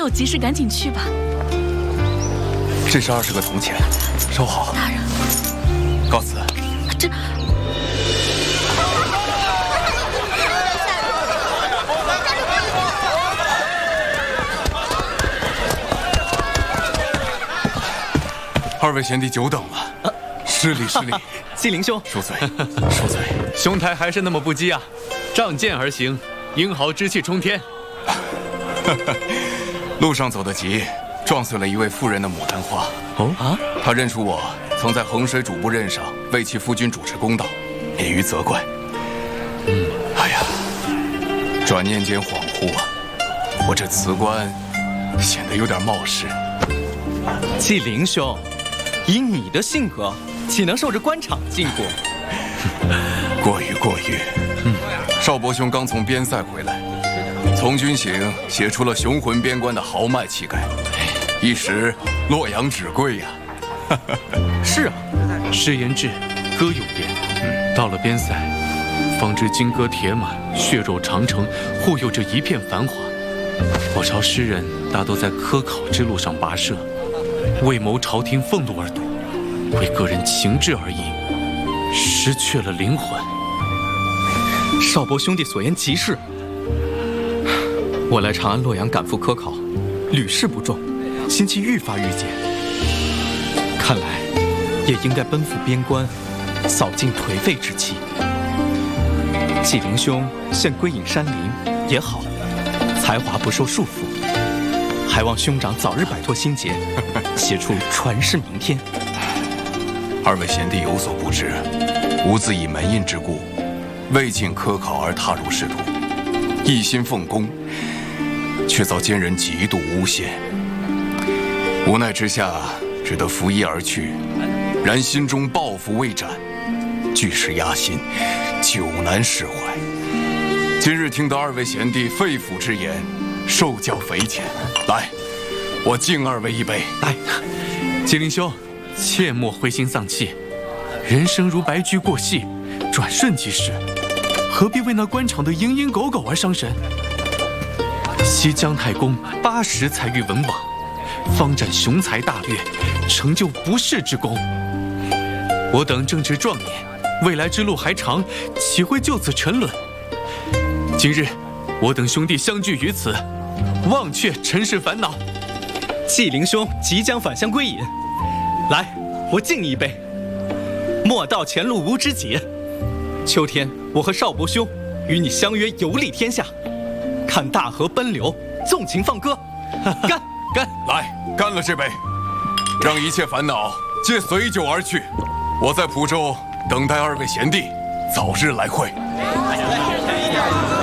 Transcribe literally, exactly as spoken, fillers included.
有急事，赶紧去吧。 这是二十个铜钱，收好。 大人， 告辞。 这。 二位贤弟久等了，啊、失礼失礼。 纪灵兄， 恕罪，恕罪。 兄台还是那么不羁啊，仗剑而行，英豪之气冲天。 路上走得急，撞碎了一位妇人的牡丹花。 哦啊！他认出我曾在衡水主簿任上为其夫君主持公道，免于责怪。嗯，哎呀，转念间恍惚啊，我这辞官显得有点冒失。 纪灵兄。 以你的性格，岂能受着官场禁锢？ 过誉过誉。嗯，邵伯兄刚从边塞回来，从军行写出了雄浑边关的豪迈气概，一时洛阳纸贵呀。 是啊， 诗言志，歌有言，嗯，到了边塞，方知金戈铁马、血肉长城护佑着一片繁华。我朝诗人大都在科考之路上跋涉。 为谋朝廷俸禄而赌，为个人情志而赢，失去了灵魂。 邵伯兄弟所言极是。我来长安、洛阳赶赴科考，屡试不中，心气愈发愈减。看来也应该奔赴边关，扫尽颓废之气。纪灵兄现归隐山林也好，才华不受束缚。 还望兄长早日摆脱心结，写出传世名篇。 二位贤弟有所不知，吾自以门印之故，未尽科考而踏入仕途，一心奉公，却遭奸人极度诬陷。无奈之下，只得拂衣而去。然心中抱负未展，巨石压心，久难释怀。今日听得二位贤弟肺腑之言。 受教匪浅，来，我敬二位一杯。 来，纪灵兄，切莫灰心丧气。人生如白驹过隙，转瞬即逝，何必为那官场的蝇营狗苟而伤神？西姜太公八十才遇文王，方展雄才大略，成就不世之功。我等正值壮年，未来之路还长，岂会就此沉沦？今日，我等兄弟相聚于此。 忘却尘世烦恼， 纪灵兄即将返乡归隐，来，我敬你一杯。莫道前路无知己，秋天我和邵伯兄与你相约游历天下，看大河奔流，纵情放歌，干干！ 来，干了这杯，让一切烦恼皆随酒而去。我在蒲州等待二位贤弟早日来会。